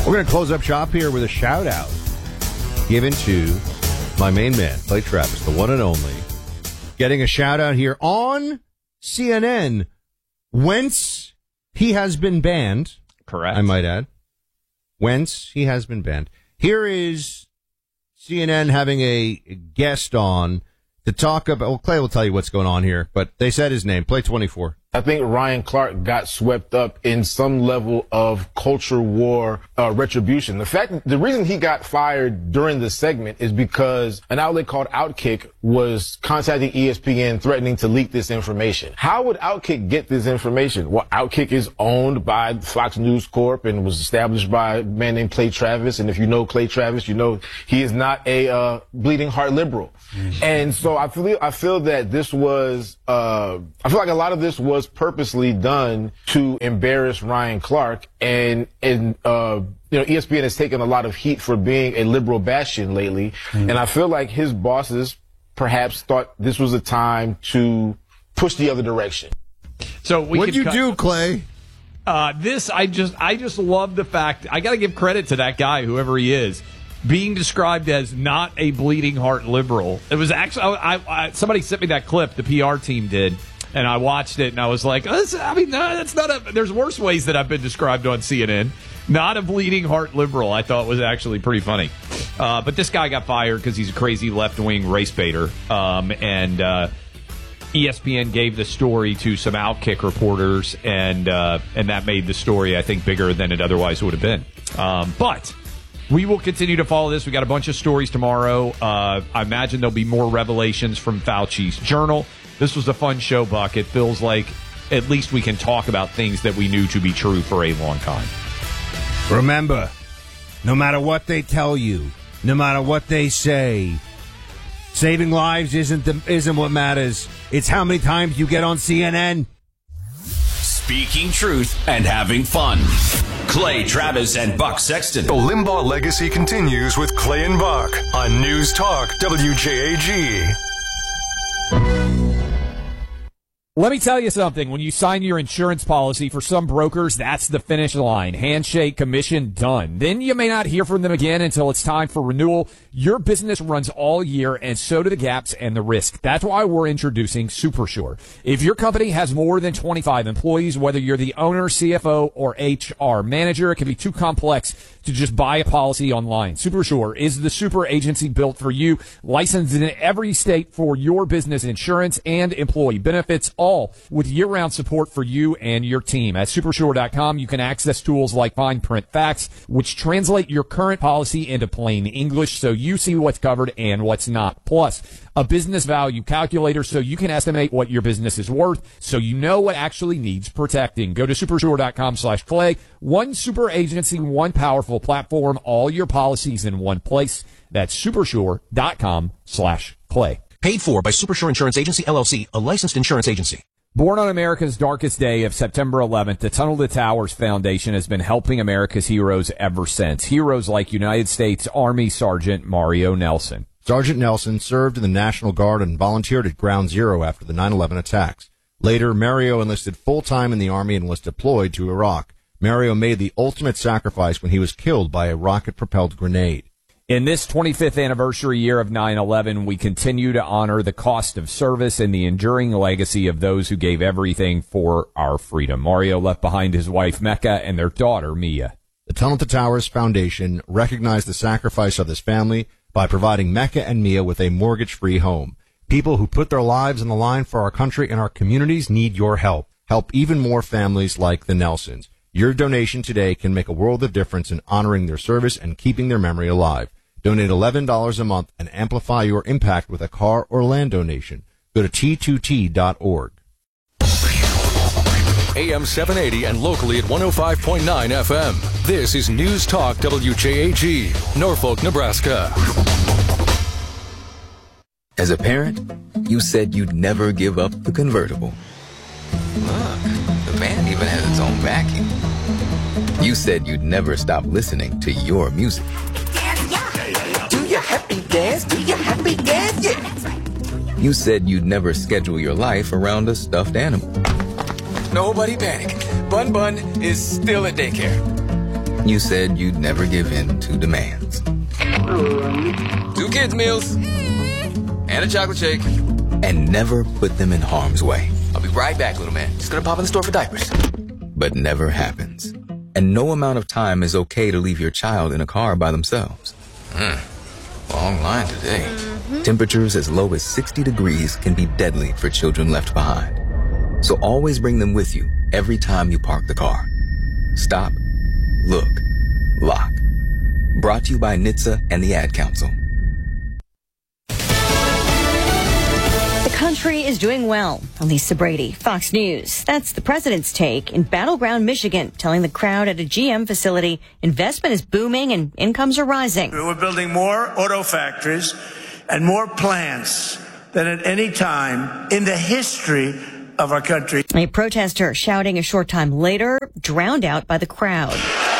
We're going to close up shop here with a shout-out given to my main man, Clay Travis, the one and only, getting a shout-out here on CNN, whence he has been banned. Correct. I might add. Whence he has been banned. Here is CNN having a guest on to talk about, well, Clay will tell you what's going on here, but they said his name. Play 24. I think Ryan Clark got swept up in some level of culture war retribution. The reason he got fired during the segment is because an outlet called Outkick was contacting ESPN threatening to leak this information. How would Outkick get this information? Well, Outkick is owned by Fox News Corp and was established by a man named Clay Travis. And if you know Clay Travis, you know he is not a bleeding heart liberal. And so I feel that this was I feel like a lot of this was purposely done to embarrass Ryan Clark, and ESPN has taken a lot of heat for being a liberal bastion lately, and I feel like his bosses perhaps thought this was a time to push the other direction. So what'd you do, Clay? I just love the fact, I got to give credit to that guy, whoever he is, being described as not a bleeding heart liberal. It was actually, somebody sent me that clip, the PR team did, and I watched it, and I was like, that's not there's worse ways that I've been described on CNN. Not a bleeding heart liberal, I thought was actually pretty funny. But this guy got fired because he's a crazy left-wing race baiter, and ESPN gave the story to some Outkick reporters, and that made the story, I think, bigger than it otherwise would have been. But we will continue to follow this. We got a bunch of stories tomorrow. I imagine there'll be more revelations from Fauci's journal. This was a fun show, Buck. It feels like at least we can talk about things that we knew to be true for a long time. Remember, no matter what they tell you, no matter what they say, saving lives isn't what matters. It's how many times you get on CNN. Speaking truth and having fun. Clay Travis and Buck Sexton. The Limbaugh legacy continues with Clay and Buck on News Talk WJAG. Let me tell you something. When you sign your insurance policy, for some brokers, that's the finish line. Handshake, commission, done. Then you may not hear from them again until it's time for renewal. Your business runs all year, and so do the gaps and the risk. That's why we're introducing SuperSure. If your company has more than 25 employees, whether you're the owner, CFO, or HR manager, it can be too complex to just buy a policy online. SuperSure is the super agency built for you, licensed in every state for your business insurance and employee benefits, all with year-round support for you and your team. At supersure.com, you can access tools like fine print facts, which translate your current policy into plain English so you see what's covered and what's not. Plus, a business value calculator so you can estimate what your business is worth so you know what actually needs protecting. Go to supersure.com/Clay. One super agency, one powerful platform, all your policies in one place. That's supersure.com/Clay. Paid for by Supersure Insurance Agency, LLC, a licensed insurance agency. Born on America's darkest day of September 11th, the Tunnel to Towers Foundation has been helping America's heroes ever since. Heroes like United States Army Sergeant Mario Nelson. Sergeant Nelson served in the National Guard and volunteered at Ground Zero after the 9/11 attacks. Later, Mario enlisted full-time in the Army and was deployed to Iraq. Mario made the ultimate sacrifice when he was killed by a rocket-propelled grenade. In this 25th anniversary year of 9/11, we continue to honor the cost of service and the enduring legacy of those who gave everything for our freedom. Mario left behind his wife, Mecca, and their daughter, Mia. The Tunnel to Towers Foundation recognized the sacrifice of this family by providing Mecca and Mia with a mortgage-free home. People who put their lives on the line for our country and our communities need your help. Help even more families like the Nelsons. Your donation today can make a world of difference in honoring their service and keeping their memory alive. Donate $11 a month and amplify your impact with a car or land donation. Go to T2T.org. AM 780 and locally at 105.9 FM. This is News Talk WJAG, Norfolk, Nebraska. As a parent, you said you'd never give up the convertible. Look, the van even has its own vacuum. You said you'd never stop listening to your music. Do you happy dance? Do you happy dance? Yeah. You said you'd never schedule your life around a stuffed animal. Nobody panic. Bun Bun is still at daycare. You said you'd never give in to demands. 2 kids' meals and a chocolate shake. And never put them in harm's way. I'll be right back, little man. Just gonna pop in the store for diapers. But never happens. And no amount of time is okay to leave your child in a car by themselves. Long line today. Temperatures as low as 60 degrees can be deadly for children left behind. So always bring them with you every time you park the car. Stop, look, lock. Brought to you by NHTSA and the Ad Council. The country is doing well. Lisa Brady, Fox News. That's the president's take in battleground Michigan, telling the crowd at a GM facility investment is booming and incomes are rising. We're building more auto factories and more plants than at any time in the history of our country. A protester shouting a short time later, drowned out by the crowd.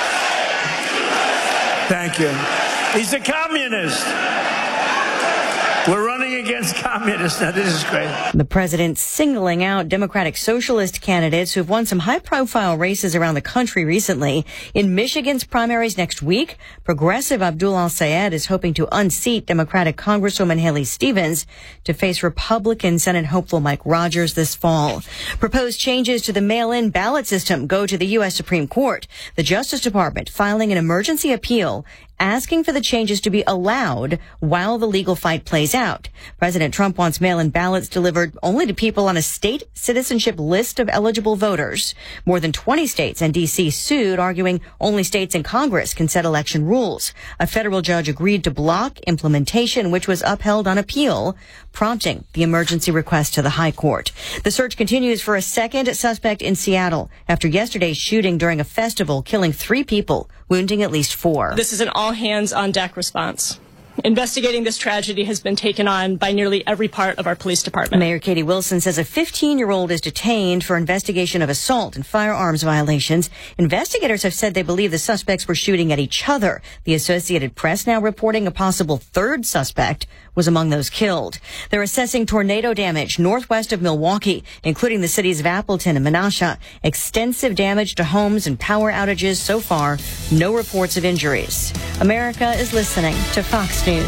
Thank you. He's a communist. We're running against communists. Now, this is great. The president singling out Democratic Socialist candidates who've won some high-profile races around the country recently. In Michigan's primaries next week, progressive Abdul Al-Sayed is hoping to unseat Democratic Congresswoman Haley Stevens to face Republican Senate hopeful Mike Rogers this fall. Proposed changes to the mail-in ballot system go to the U.S. Supreme Court. The Justice Department filing an emergency appeal asking for the changes to be allowed while the legal fight plays out. President Trump wants mail-in ballots delivered only to people on a state citizenship list of eligible voters. More than 20 states and D.C. sued, arguing only states and Congress can set election rules. A federal judge agreed to block implementation, which was upheld on appeal, prompting the emergency request to the High Court. The search continues for a second suspect in Seattle after yesterday's shooting during a festival, killing 3 people, wounding at least 4. This is an all-hands-on-deck response. Investigating this tragedy has been taken on by nearly every part of our police department. Mayor Katie Wilson says a 15-year-old is detained for investigation of assault and firearms violations. Investigators have said they believe the suspects were shooting at each other. The Associated Press now reporting a possible third suspect was among those killed. They're assessing tornado damage northwest of Milwaukee, including the cities of Appleton and Menasha. Extensive damage to homes and power outages so far. No reports of injuries. America is listening to Fox News.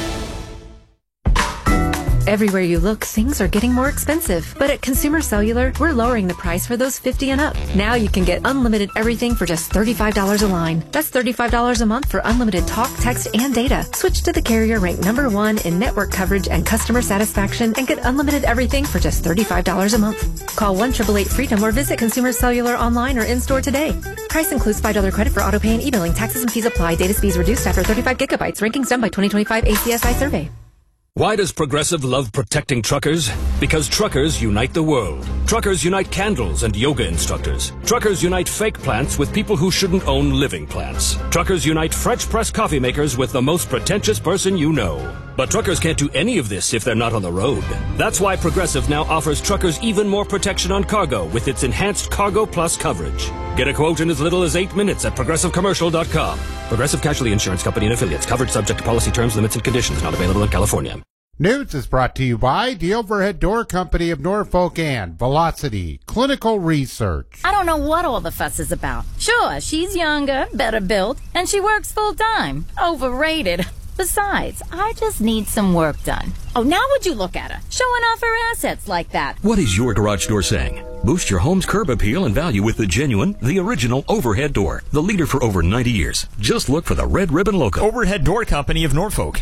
Everywhere you look, things are getting more expensive. But at Consumer Cellular, we're lowering the price for those 50 and up. Now you can get unlimited everything for just $35 a line. That's $35 a month for unlimited talk, text, and data. Switch to the carrier ranked #1 in network coverage and customer satisfaction and get unlimited everything for just $35 a month. Call 1-888-FREEDOM or visit Consumer Cellular online or in-store today. Price includes $5 credit for auto pay and e-billing. Taxes and fees apply. Data speeds reduced after 35 gigabytes. Rankings done by 2025 ACSI survey. Why does Progressive love protecting truckers? Because truckers unite the world. Truckers unite candles and yoga instructors. Truckers unite fake plants with people who shouldn't own living plants. Truckers unite French press coffee makers with the most pretentious person you know. But truckers can't do any of this if they're not on the road. That's why Progressive now offers truckers even more protection on cargo with its enhanced Cargo Plus coverage. Get a quote in as little as 8 minutes at ProgressiveCommercial.com. Progressive Casualty Insurance Company and Affiliates. Coverage subject to policy terms, limits, and conditions. Not available in California. News is brought to you by the Overhead Door Company of Norfolk and Velocity Clinical Research. I don't know what all the fuss is about. Sure, she's younger, better built, and she works full-time. Overrated. Besides, I just need some work done. Oh, now would you look at her, showing off her assets like that. What is your garage door saying? Boost your home's curb appeal and value with the genuine, the original Overhead Door, the leader for over 90 years. Just look for the red ribbon logo. Overhead Door Company of Norfolk,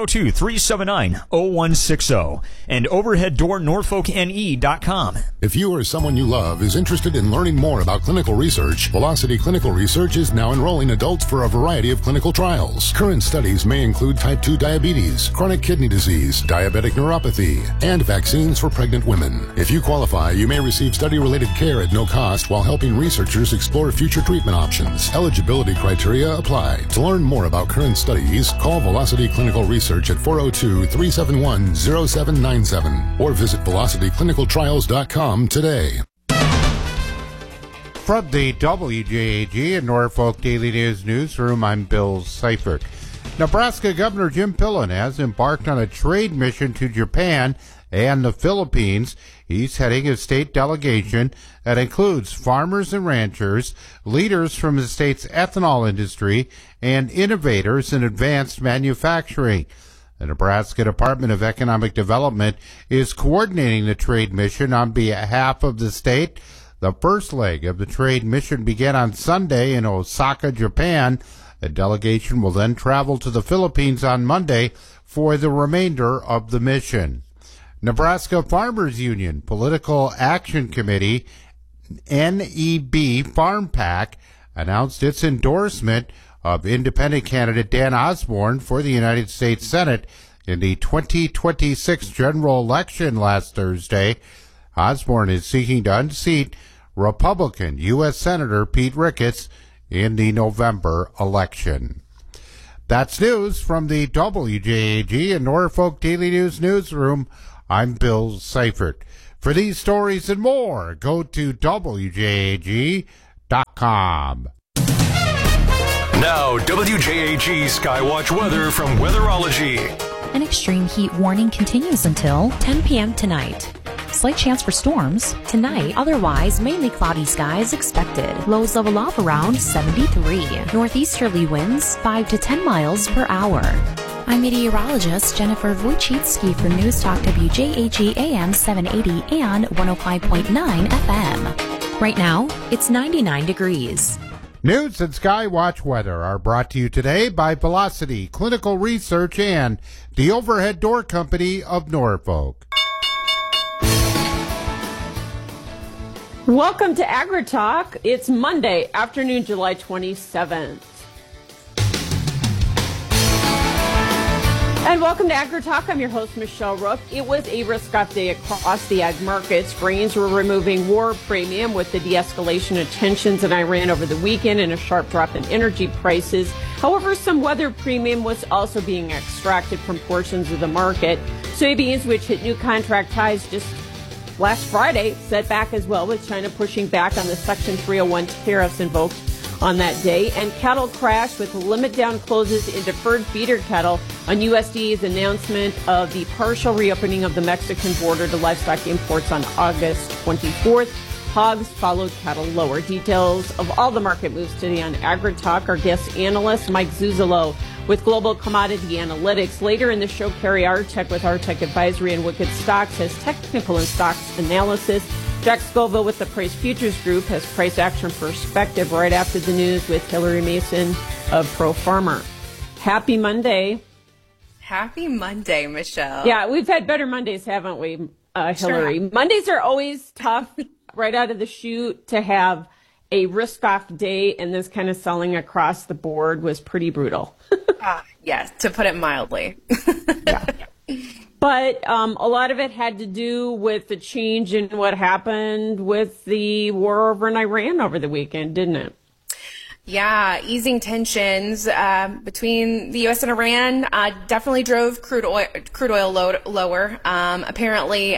402-379-0160, and overheaddoornorfolkne.com. If you or someone you love is interested in learning more about clinical research, Velocity Clinical Research is now enrolling adults for a variety of clinical trials. Current studies may include type 2 diabetes, chronic kidney disease, diabetic neuropathy, and vaccines for pregnant women. If you qualify, you may receive study-related care at no cost while helping researchers explore future treatment options. Eligibility criteria apply. To learn more about current studies, call Velocity Clinical Research at 402-371-0797 or visit velocityclinicaltrials.com today. From the WJAG and Norfolk Daily News Newsroom, I'm Bill Seifert. Nebraska Governor Jim Pillen has embarked on a trade mission to Japan and the Philippines. He's heading a state delegation that includes farmers and ranchers, leaders from the state's ethanol industry, and innovators in advanced manufacturing. The Nebraska Department of Economic Development is coordinating the trade mission on behalf of the state. The first leg of the trade mission began on Sunday in Osaka, Japan. The delegation will then travel to the Philippines on Monday for the remainder of the mission. Nebraska Farmers Union Political Action Committee, NEB Farm PAC, announced its endorsement of independent candidate Dan Osborne for the United States Senate in the 2026 general election last Thursday. Osborne is seeking to unseat Republican U.S. Senator Pete Ricketts in the November election. That's news from the WJAG and Norfolk Daily News newsroom. I'm Bill Seifert. For these stories and more, go to WJAG.com. Now, WJAG Skywatch weather from Weatherology. An extreme heat warning continues until 10 p.m. tonight. Slight chance for storms tonight. Otherwise, mainly cloudy skies expected. Lows level off around 73. Northeasterly winds 5 to 10 miles per hour. I'm meteorologist Jennifer Wojcicki for News Talk WJAG AM 780 and 105.9 FM. Right now, it's 99 degrees. News and Skywatch weather are brought to you today by Velocity Clinical Research and the Overhead Door Company of Norfolk. Welcome to AgriTalk. It's Monday afternoon, July 27th. And welcome to AgriTalk. I'm your host, Michelle Rook. It was a risk-off day across the ag markets. Grains were removing war premium with the de-escalation of tensions in Iran over the weekend and a sharp drop in energy prices. However, some weather premium was also being extracted from portions of the market. Soybeans, which hit new contract highs just last Friday, set back as well, with China pushing back on the Section 301 tariffs invoked on that day. And cattle crashed with limit down closes in deferred feeder cattle on USDA's announcement of the partial reopening of the Mexican border to livestock imports on August 24th. Hogs followed cattle lower. Details of all the market moves today on AgriTalk. Our guest analyst, Mike Zuzolo, with Global Commodity Analytics. Later in the show, Carrie Artek with Artek Advisory and Wicked Stocks has technical and stocks analysis. Jack Scoville with the Price Futures Group has price action perspective right after the news with Hillary Mason of Pro Farmer. Happy Monday. Happy Monday, Michelle. Yeah, we've had better Mondays, haven't we, Hillary? Sure. Mondays are always tough right out of the chute. To have a risk-off day and this kind of selling across the board was pretty brutal. Yes, to put it mildly. Yeah. But a lot of it had to do with the change in what happened with the war over in Iran over the weekend, didn't it? Yeah, easing tensions between the U.S. and Iran definitely drove crude oil lower. Apparently,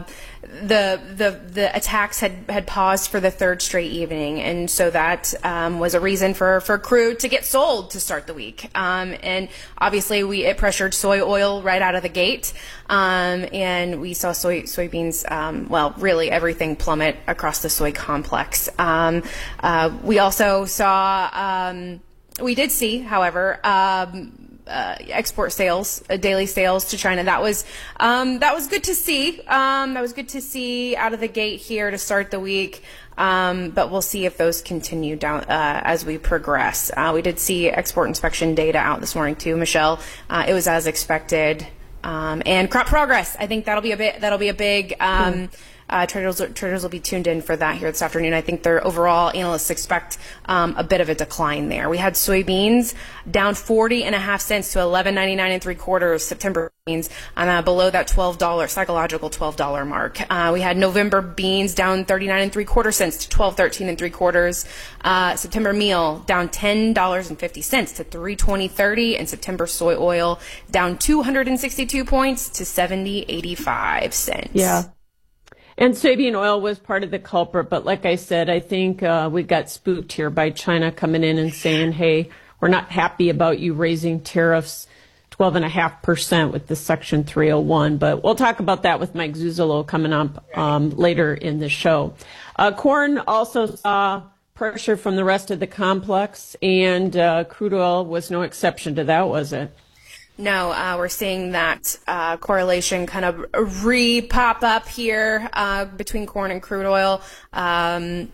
the attacks had paused for the third straight evening, and so that was a reason for crude to get sold to start the week. And obviously, it pressured soy oil right out of the gate, and we saw soybeans. Well, really everything plummet across the soy complex. We also saw. We did see, however, export sales, daily sales to China. That was good to see. That was good to see out of the gate here to start the week. But we'll see if those continue down as we progress. We did see export inspection data out this morning too, Michelle. It was as expected. And crop progress. I think that'll be a big. Traders will be tuned in for that here this afternoon. I think their overall analysts expect a bit of a decline there. We had soybeans down 40.5 cents to $11.99 September beans, below that psychological $12 mark. We had November beans down 39.75 cents to $12.1375. September meal down $10.50 to $3.20.30, and September soy oil down 262 points to 70.85 cents. Yeah. And soybean oil was part of the culprit, but like I said, I think we got spooked here by China coming in and saying, hey, we're not happy about you raising tariffs 12.5% with the Section 301. But we'll talk about that with Mike Zuzolo coming up later in the show. Corn also saw pressure from the rest of the complex, and crude oil was no exception to that, was it? No, we're seeing that correlation kind of re-pop up here between corn and crude oil. And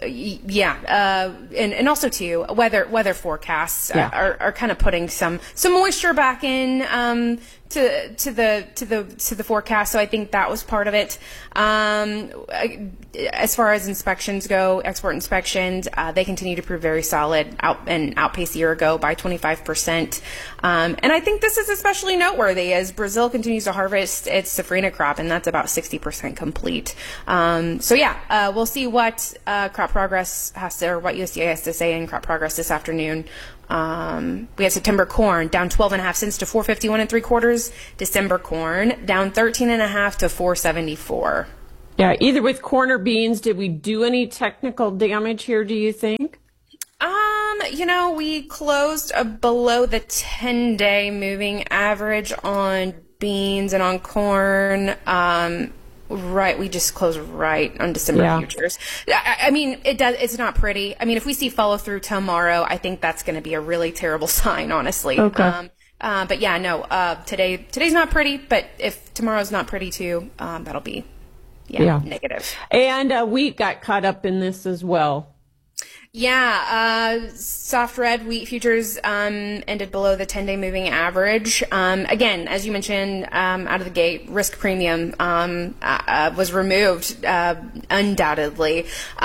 also too, weather forecasts are kind of putting some moisture back in to the forecast. So I think that was part of it. As far as inspections go, export inspections, they continue to prove very solid and outpace a year ago by 25%. And I think this is especially noteworthy as Brazil continues to harvest its safrinha crop, and that's about 60% complete. We'll see what crop progress what USDA has to say in crop progress this afternoon. We have September corn down 12.5 cents to 4.51 3/4. December corn down 13.5 to 4.74. Yeah, either with corn or beans, did we do any technical damage here, do you think? We closed below the 10-day moving average on beans and on corn. Right, we just closed right on December futures. I mean, it's not pretty. I mean, if we see follow through tomorrow, I think that's going to be a really terrible sign, honestly. Okay. Today's not pretty, but if tomorrow's not pretty too, that'll be negative. And wheat got caught up in this as well. Yeah, soft red wheat futures ended below the 10-day moving average. Again, as you mentioned, out of the gate, risk premium was removed undoubtedly.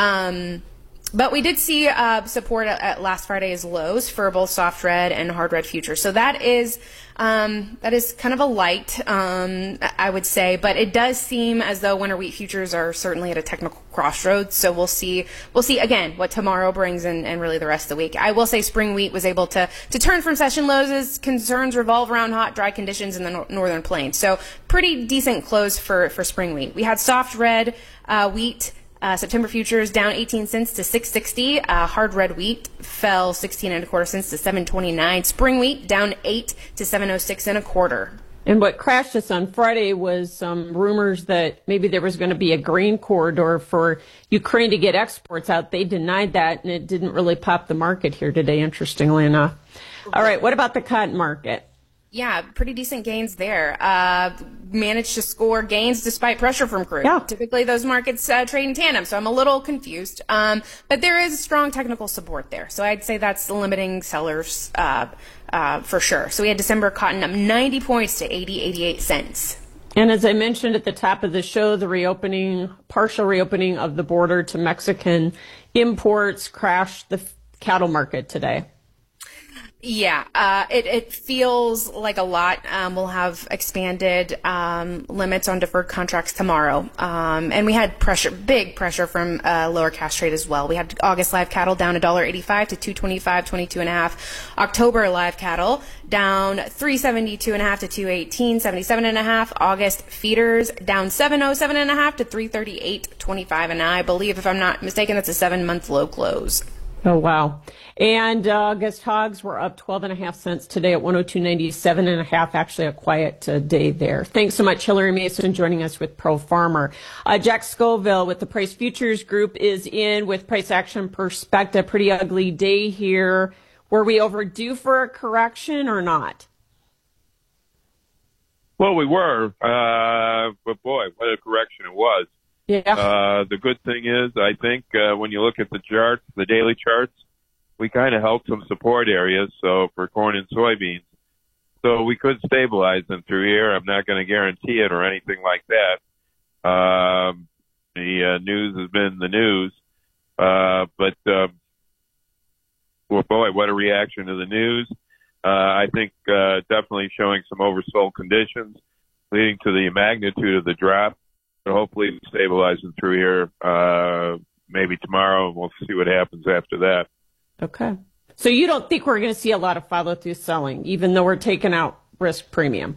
But we did see support at last Friday's lows for both soft red and hard red futures. So that is kind of a light, I would say. But it does seem as though winter wheat futures are certainly at a technical crossroads. So we'll see again what tomorrow brings and really the rest of the week. I will say spring wheat was able to turn from session lows as concerns revolve around hot, dry conditions in the northern plains. So pretty decent close for spring wheat. We had soft red wheat. September futures down 18 cents to 6.60. Hard red wheat fell 16.25 cents to 7.29. Spring wheat down 8 to 7.06 And what crashed us on Friday was some rumors that maybe there was going to be a grain corridor for Ukraine to get exports out. They denied that, and it didn't really pop the market here today, interestingly enough. All right, what about the cotton market? Yeah, pretty decent gains there. Managed to score gains despite pressure from crude. Yeah. Typically, those markets trade in tandem, so I'm a little confused. But there is strong technical support there, so I'd say that's limiting sellers for sure. So we had December cotton up 90 points to 88 cents. And as I mentioned at the top of the show, the partial reopening of the border to Mexican imports crashed the cattle market today. Yeah, it feels like a lot. We'll have expanded limits on deferred contracts tomorrow. And we had big pressure from lower cash trade as well. We had August live cattle down $1.85 to $2.25, 22.5. October live cattle down $3.72.5 to $2.18, 77.5. August feeders down $7.07.5 to $3.38.25. And I believe, if I'm not mistaken, that's a 7-month low close. Oh, wow. And August hogs were up 12.5 cents today at 102.97.5. Actually, a quiet day there. Thanks so much, Hillary Mason, joining us with Pro Farmer. Jack Scoville with the Price Futures Group is in with Price Action Perspective. Pretty ugly day here. Were we overdue for a correction or not? Well, we were. But boy, what a correction it was. Yeah. The good thing is, I think, when you look at the charts, the daily charts, we kind of held some support areas, so for corn and soybeans. So we could stabilize them through here. I'm not going to guarantee it or anything like that. The news has been the news. But boy, what a reaction to the news. I think definitely showing some oversold conditions, leading to the magnitude of the drop. So hopefully we stabilize them through here maybe tomorrow, and we'll see what happens after that. Okay. So you don't think we're going to see a lot of follow-through selling, even though we're taking out risk premium?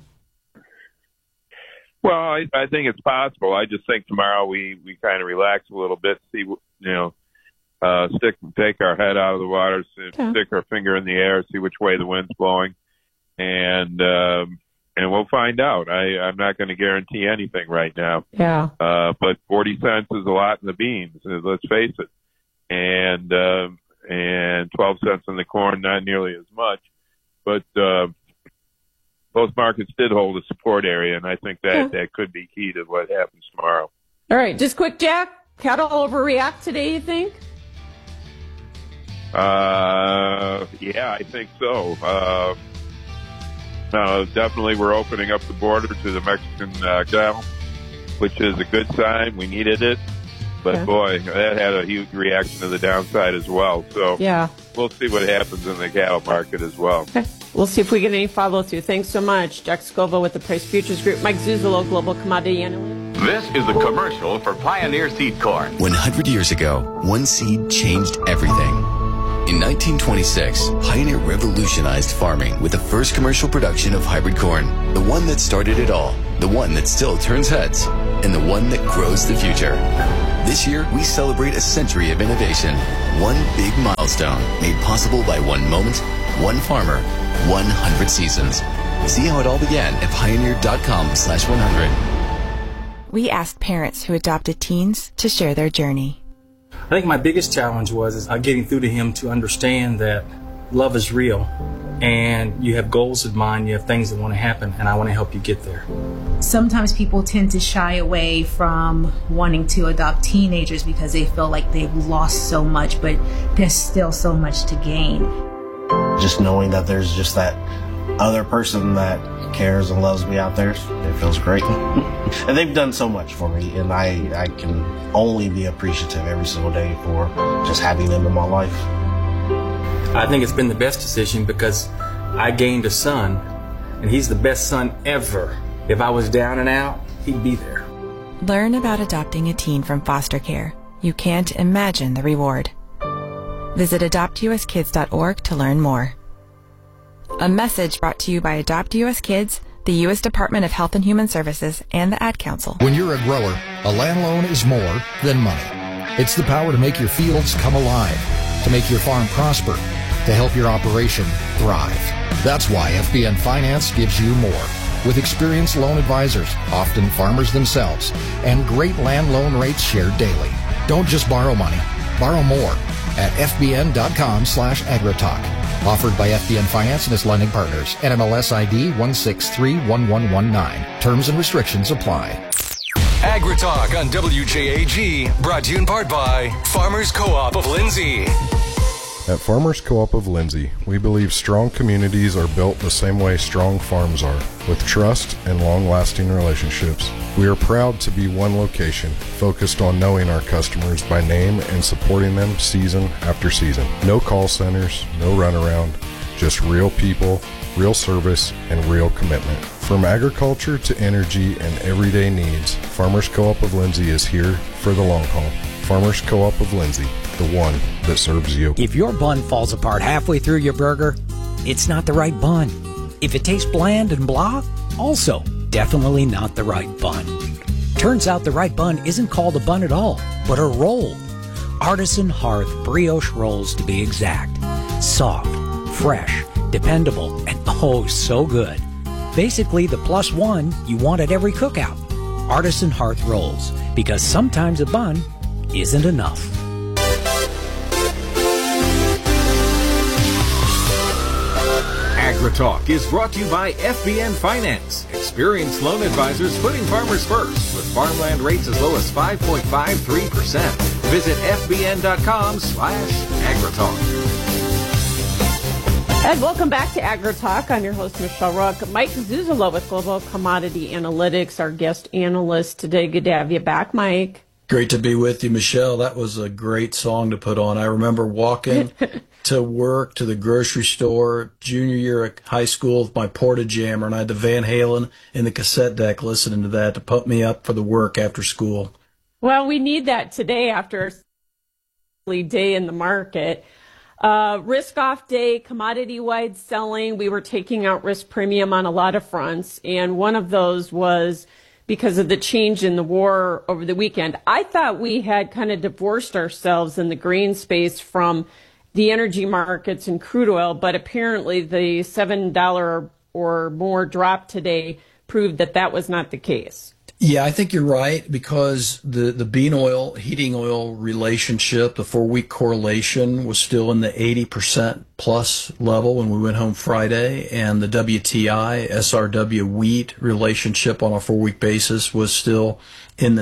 Well, I think it's possible. I just think tomorrow we kind of relax a little bit, see, take our head out of the water, stick our finger in the air, see which way the wind's blowing. and we'll find out. I'm not going to guarantee anything right now. Yeah. But 40 cents is a lot in the beans. Let's face it, and 12 cents in the corn, not nearly as much. But both markets did hold a support area, and I think that could be key to what happens tomorrow. All right, just quick, Jack. Cattle overreact today, you think? Yeah, I think so. Definitely we're opening up the border to the Mexican cattle, which is a good sign. We needed it. But, boy, that had a huge reaction to the downside as well. So we'll see what happens in the cattle market as well. Okay. We'll see if we get any follow-through. Thanks so much. Jack Scoville with the Price Futures Group. Mike Zuzolo, Global Commodity Analyst. This is the commercial for Pioneer Seed Corn. 100 years ago, one seed changed everything. In 1926, Pioneer revolutionized farming with the first commercial production of hybrid corn. The one that started it all, the one that still turns heads, and the one that grows the future. This year, we celebrate a century of innovation. One big milestone made possible by one moment, one farmer, 100 seasons. See how it all began at pioneer.com/100. We asked parents who adopted teens to share their journey. I think my biggest challenge was getting through to him to understand that love is real and you have goals in mind, you have things that want to happen, and I want to help you get there. Sometimes people tend to shy away from wanting to adopt teenagers because they feel like they've lost so much, but there's still so much to gain. Just knowing that there's just that other person that cares and loves me out there, it feels great. And they've done so much for me, and I can only be appreciative every single day for just having them in my life. I think it's been the best decision because I gained a son, and he's the best son ever. If I was down and out, he'd be there. Learn about adopting a teen from foster care. You can't imagine the reward. Visit adoptuskids.org to learn more. A message brought to you by Adopt U.S. Kids, the U.S. Department of Health and Human Services, and the Ad Council. When you're a grower, a land loan is more than money. It's the power to make your fields come alive, to make your farm prosper, to help your operation thrive. That's why FBN Finance gives you more. With experienced loan advisors, often farmers themselves, and great land loan rates shared daily. Don't just borrow money, borrow more at fbn.com/agritalk. Offered by FBN Finance and its lending partners. NMLS ID 1631119. Terms and restrictions apply. AgriTalk on WJAG, brought to you in part by Farmers Co-op of Lindsay. At Farmers Co-op of Lindsay, we believe strong communities are built the same way strong farms are, with trust and long-lasting relationships. We are proud to be one location, focused on knowing our customers by name and supporting them season after season. No call centers, no runaround, just real people, real service, and real commitment. From agriculture to energy and everyday needs, Farmers Co-op of Lindsay is here for the long haul. Farmers Co-op of Lindsay, the one that serves you. If your bun falls apart halfway through your burger, it's not the right bun. If it tastes bland and blah, also definitely not the right bun. Turns out the right bun isn't called a bun at all, but a roll. Artisan Hearth brioche rolls to be exact. Soft, fresh, dependable, and oh so good. Basically the plus one you want at every cookout. Artisan Hearth rolls, because sometimes a bun isn't enough. AgriTalk is brought to you by FBN Finance. Experienced loan advisors putting farmers first with farmland rates as low as 5.53%. Visit fbn.com/agritalk. And welcome back to AgriTalk. I'm your host, Michelle Rook. Mike Zuzolo with Global Commodity Analytics, our guest analyst today. Good to have you back, Mike. Great to be with you, Michelle. That was a great song to put on. I remember walking to work, to the grocery store, junior year of high school with my Porta Jammer, and I had the Van Halen in the cassette deck listening to that to pump me up for the work after school. Well, we need that today after a day in the market. Risk-off day, commodity-wide selling. We were taking out risk premium on a lot of fronts, and one of those was because of the change in the war over the weekend. I thought we had kind of divorced ourselves in the grain space from the energy markets and crude oil, but apparently the $7 or more drop today proved that that was not the case. Yeah, I think you're right, because the bean oil, heating oil relationship, the 4-week correlation was still in the 80% plus level when we went home Friday, and the WTI, SRW wheat relationship on a 4-week basis was still in the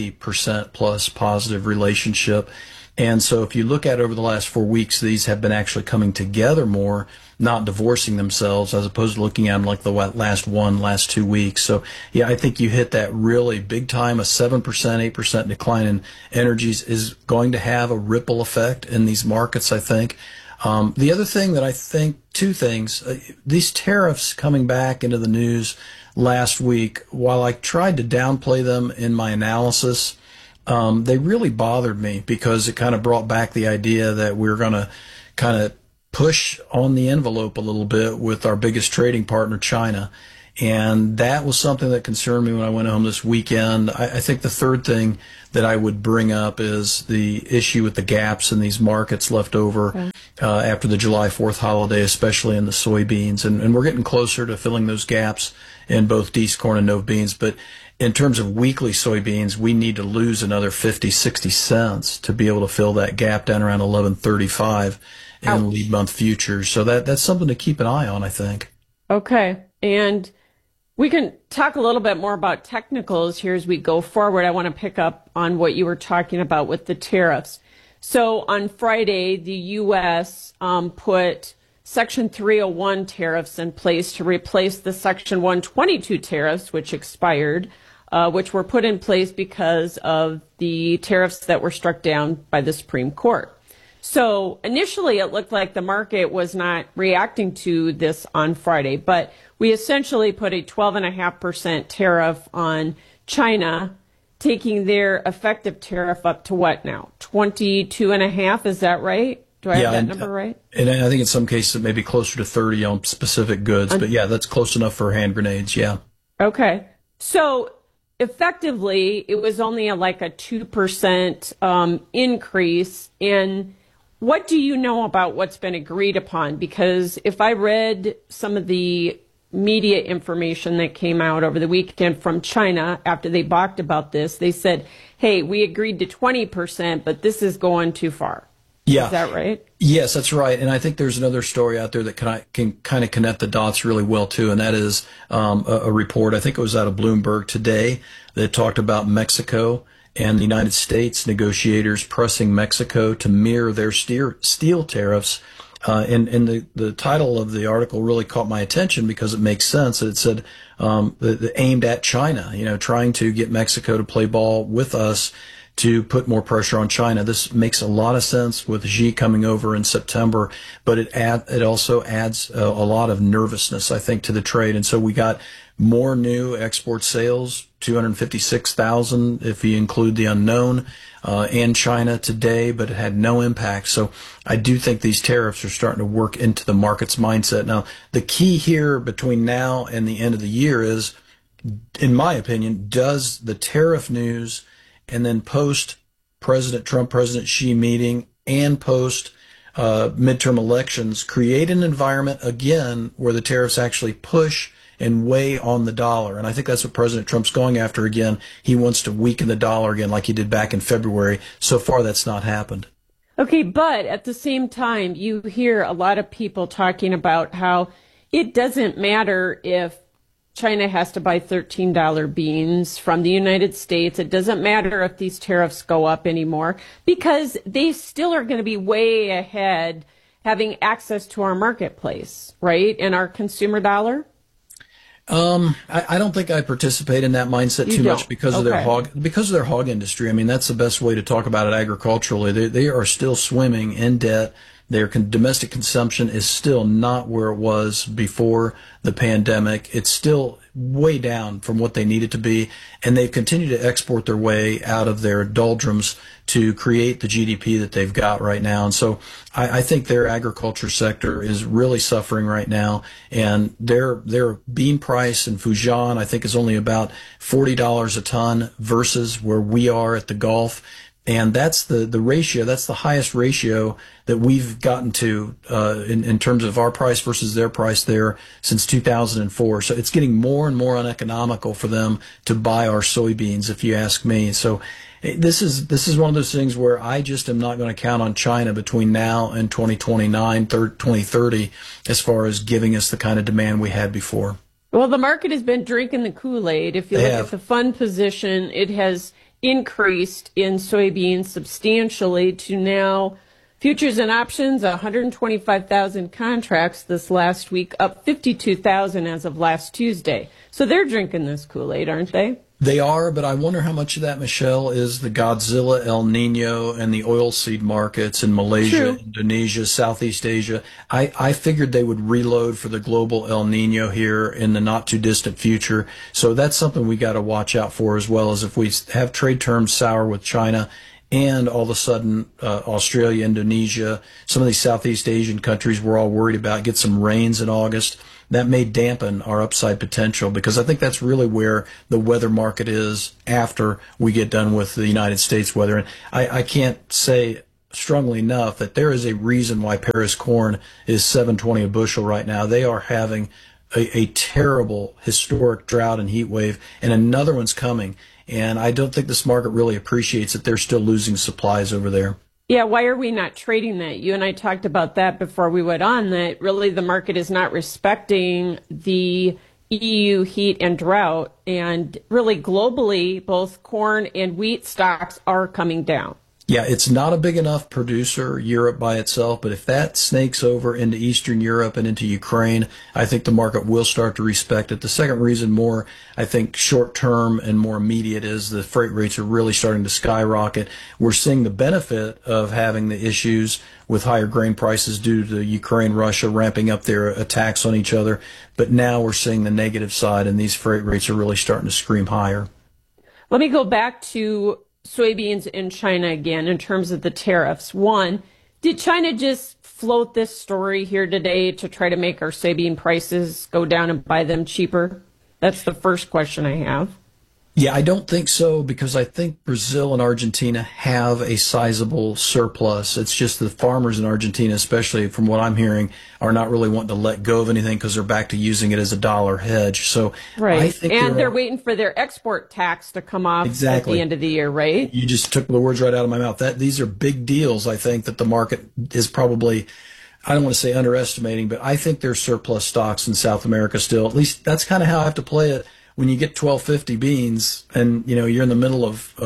90% plus positive relationship. And so if you look at it over the last 4 weeks, these have been actually coming together more, not divorcing themselves, as opposed to looking at them like the last 2 weeks. So, yeah, I think you hit that really big time. A 7%, 8% decline in energies is going to have a ripple effect in these markets, I think. The other thing that I think, two things, these tariffs coming back into the news last week, while I tried to downplay them in my analysis, they really bothered me, because it kind of brought back the idea that we're going to kind of push on the envelope a little bit with our biggest trading partner, China. And that was something that concerned me when I went home this weekend. I think the third thing that I would bring up is the issue with the gaps in these markets left over after the July 4th holiday, especially in the soybeans. And we're getting closer to filling those gaps in both Dees corn and Nove beans. But in terms of weekly soybeans, we need to lose another 50, 60 cents to be able to fill that gap down around 11.35 in lead month futures. So that's something to keep an eye on, I think. Okay. And we can talk a little bit more about technicals here as we go forward. I want to pick up on what you were talking about with the tariffs. So on Friday, the U.S. Put Section 301 tariffs in place to replace the Section 122 tariffs, which expired, which were put in place because of the tariffs that were struck down by the Supreme Court. So initially it looked like the market was not reacting to this on Friday, but we essentially put a 12.5% tariff on China, taking their effective tariff up to what now? 22.5%, is that right? Do I have that number right? And I think in some cases it may be closer to 30 on specific goods, but yeah, that's close enough for hand grenades, yeah. Okay. So effectively, it was only like a 2% increase in. What do you know about what's been agreed upon? Because if I read some of the media information that came out over the weekend from China after they balked about this, they said, hey, we agreed to 20%, but this is going too far. Yeah. Is that right? Yes, that's right. And I think there's another story out there that can kind of connect the dots really well, too, and that is a report, I think it was out of Bloomberg today, that talked about Mexico and the United States negotiators pressing Mexico to mirror their steel tariffs. And the title of the article really caught my attention because it makes sense. It said aimed at China, trying to get Mexico to play ball with us to put more pressure on China. This makes a lot of sense with Xi coming over in September, but it also adds a lot of nervousness, I think, to the trade. And so we got more new export sales, 256,000 if you include the unknown, in China today, but it had no impact. So I do think these tariffs are starting to work into the market's mindset. Now, the key here between now and the end of the year is, in my opinion, does the tariff news and then post President Trump, President Xi meeting and post midterm elections create an environment again where the tariffs actually push and weigh on the dollar? And I think that's what President Trump's going after again. He wants to weaken the dollar again like he did back in February. So far, that's not happened. Okay, but at the same time, you hear a lot of people talking about how it doesn't matter if China has to buy $13 beans from the United States. It doesn't matter if these tariffs go up anymore because they still are going to be way ahead having access to our marketplace, right? And our consumer dollar. I don't think I participate in that mindset too much because of their hog industry. I mean, that's the best way to talk about it agriculturally. They are still swimming in debt. Their domestic consumption is still not where it was before the pandemic. It's still way down from what they need it to be, and they've continued to export their way out of their doldrums to create the GDP that they've got right now. And so I think their agriculture sector is really suffering right now, and their bean price in Fujian, I think, is only about $40 a ton versus where we are at the Gulf. And that's the ratio. That's the highest ratio that we've gotten to in terms of our price versus their price there since 2004. So it's getting more and more uneconomical for them to buy our soybeans, if you ask me. So this is one of those things where I just am not going to count on China between now and 2029, 2030, as far as giving us the kind of demand we had before. Well, the market has been drinking the Kool-Aid. If you look at the fund position, it has increased in soybeans substantially to now futures and options, 125,000 contracts this last week, up 52,000 as of last Tuesday. So they're drinking this Kool-Aid, aren't they? They are, but I wonder how much of that, Michelle, is the Godzilla, El Nino, and the oilseed markets in Malaysia, Indonesia, Southeast Asia. I figured they would reload for the global El Nino here in the not-too-distant future. So that's something we got to watch out for, as well as if we have trade terms sour with China and all of a sudden Australia, Indonesia, some of these Southeast Asian countries we're all worried about get some rains in August. That may dampen our upside potential, because I think that's really where the weather market is after we get done with the United States weather. And I can't say strongly enough that there is a reason why Paris corn is $7.20 a bushel right now. They are having a terrible historic drought and heat wave, and another one's coming. And I don't think this market really appreciates that they're still losing supplies over there. Yeah, why are we not trading that? You and I talked about that before we went on, that really the market is not respecting the EU heat and drought. And really globally, both corn and wheat stocks are coming down. Yeah, it's not a big enough producer, Europe by itself, but if that snakes over into Eastern Europe and into Ukraine, I think the market will start to respect it. The second reason, more, I think, short-term and more immediate, is the freight rates are really starting to skyrocket. We're seeing the benefit of having the issues with higher grain prices due to Ukraine, Russia ramping up their attacks on each other, but now we're seeing the negative side, and these freight rates are really starting to scream higher. Let me go back to soybeans in China again in terms of the tariffs. One, did China just float this story here today to try to make our soybean prices go down and buy them cheaper? That's the first question I have. Yeah, I don't think so, because I think Brazil and Argentina have a sizable surplus. It's just the farmers in Argentina, especially from what I'm hearing, are not really wanting to let go of anything because they're back to using it as a dollar hedge. So right. I think they're waiting for their export tax to come off at the end of the year, right? You just took the words right out of my mouth. These are big deals, I think, that the market is probably, I don't want to say underestimating, but I think there's surplus stocks in South America still. At least that's kind of how I have to play it. When you get 1250 beans and, you know, you're in the middle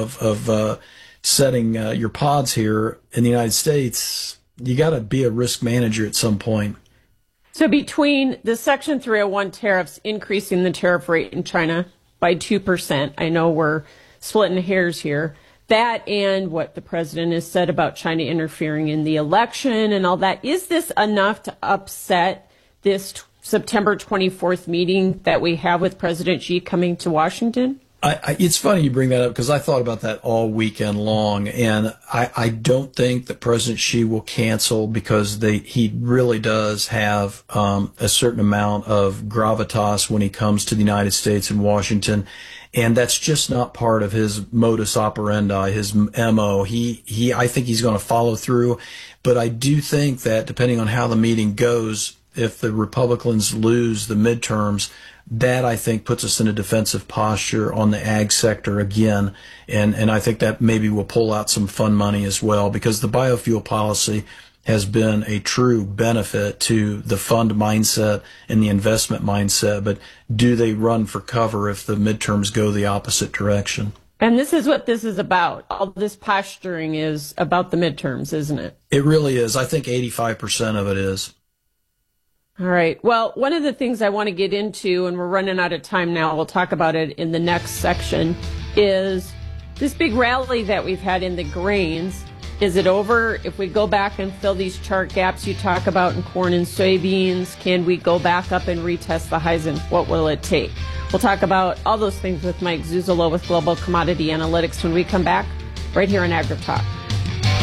of setting your pods here in the United States, you got to be a risk manager at some point. So between the Section 301 tariffs increasing the tariff rate in China by 2%, I know we're splitting hairs here, that and what the president has said about China interfering in the election and all that, is this enough to upset this September 24th meeting that we have with President Xi coming to Washington? It's funny you bring that up, because I thought about that all weekend long, and I don't think that President Xi will cancel, because he really does have a certain amount of gravitas when he comes to the United States and Washington, and that's just not part of his modus operandi, his MO. I think he's going to follow through, but I do think that depending on how the meeting goes, if the Republicans lose the midterms, that I think puts us in a defensive posture on the ag sector again. And I think that maybe will pull out some fund money as well, because the biofuel policy has been a true benefit to the fund mindset and the investment mindset. But do they run for cover if the midterms go the opposite direction? And this is what this is about. All this posturing is about the midterms, isn't it? It really is. I think 85% of it is. All right. Well, one of the things I want to get into, and we're running out of time now, we'll talk about it in the next section, is this big rally that we've had in the grains. Is it over? If we go back and fill these chart gaps you talk about in corn and soybeans, can we go back up and retest the highs, and what will it take? We'll talk about all those things with Mike Zuzolo with Global Commodity Analytics when we come back right here on AgriTalk.